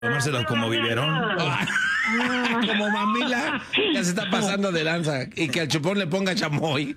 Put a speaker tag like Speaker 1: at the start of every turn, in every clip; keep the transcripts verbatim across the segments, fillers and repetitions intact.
Speaker 1: Tomárselos como biberón.
Speaker 2: Como mamila, ya se está pasando de lanza. Y que al chupón le ponga chamoy.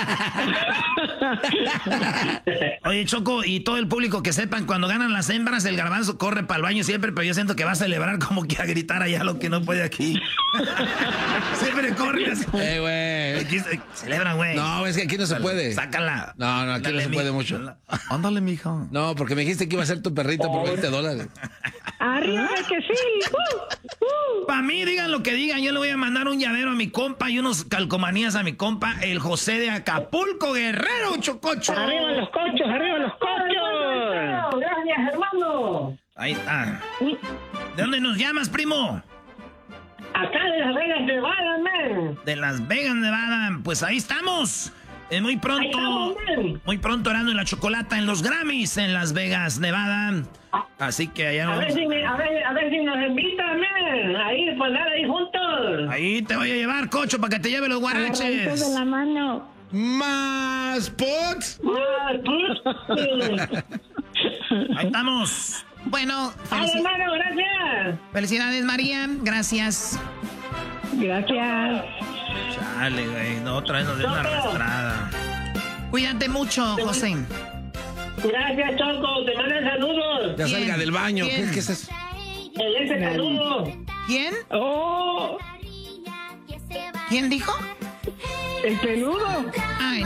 Speaker 3: Oye, Choco, y todo el público que sepan, cuando ganan las hembras, el garbanzo corre para el baño siempre, pero yo siento que va a celebrar como que a gritar allá lo que no puede aquí. Siempre corre así.
Speaker 2: Eh, güey.
Speaker 3: Aquí se- Celebran, güey.
Speaker 2: No, es que aquí no se puede.
Speaker 3: Sácala.
Speaker 2: No, no, aquí
Speaker 3: Dale,
Speaker 2: no se
Speaker 3: mi-
Speaker 2: puede mucho.
Speaker 3: Ándale, mija.
Speaker 2: No, porque me dijiste que iba a ser tu perrito por veinte dólares.
Speaker 4: Arriba que sí. Uh, uh.
Speaker 3: Para mí, digan lo que digan, yo le voy a mandar un llavero a mi compa y unos calcomanías a mi compa, el José de Acapulco, Guerrero, Chococho.
Speaker 4: Arriba los cochos, arriba los cochos. Gracias, hermano.
Speaker 3: Ahí está. ¿De dónde nos llamas, primo?
Speaker 4: Acá de Las Vegas, Nevada, man.
Speaker 3: De Las Vegas, Nevada. Pues ahí estamos. Eh, muy pronto,
Speaker 4: Ahí estamos, man.
Speaker 3: muy pronto Erasmo y la Chocolata en los Grammys en Las Vegas, Nevada. Así que allá
Speaker 4: A
Speaker 3: nos
Speaker 4: ver si, me, a ver, a ver si nos invitan, man. Ahí, pues nada, ahí juntos.
Speaker 3: Ahí te voy a llevar, Cocho, para que te lleve los
Speaker 4: Agarraditos de
Speaker 3: guaraches.
Speaker 4: la mano.
Speaker 2: Más pots.
Speaker 4: Ah, pues.
Speaker 3: Ahí estamos.
Speaker 5: Bueno,
Speaker 4: Ay,
Speaker 5: felici-
Speaker 4: hermano, gracias.
Speaker 5: felicidades, María. Gracias.
Speaker 4: Gracias.
Speaker 3: Chale, güey. No, otra vez nos dio una arrastrada.
Speaker 5: Cuídate mucho, José.
Speaker 4: Gracias, Choco. Te mandan saludos.
Speaker 2: Ya
Speaker 5: ¿Quién?
Speaker 2: salga del baño. ¿Qué,
Speaker 5: ¿Quién?
Speaker 2: qué es eso?
Speaker 4: El ese saludo.
Speaker 5: ¿Quién?
Speaker 4: Oh,
Speaker 5: ¿Quién dijo?
Speaker 4: el peludo.
Speaker 5: Ay,